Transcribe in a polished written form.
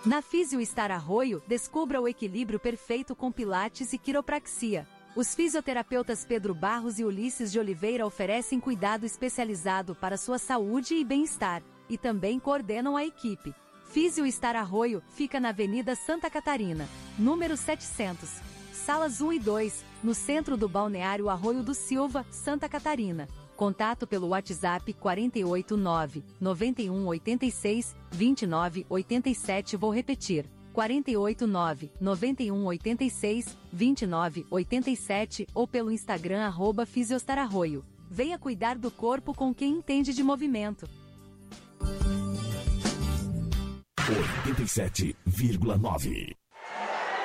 Na Fisiostar Arroio, descubra o equilíbrio perfeito com pilates e quiropraxia. Os fisioterapeutas Pedro Barros e Ulisses de Oliveira oferecem cuidado especializado para sua saúde e bem-estar, e também coordenam a equipe. Fisiostar Arroio fica na Avenida Santa Catarina, número 700, salas 1 e 2, no centro do Balneário Arroio do Silva, Santa Catarina. Contato pelo WhatsApp 489 9186 2987. Vou repetir, 489 9186 2987 ou pelo Instagram @Fisiostar-Arroio. Venha cuidar do corpo com quem entende de movimento. 87,9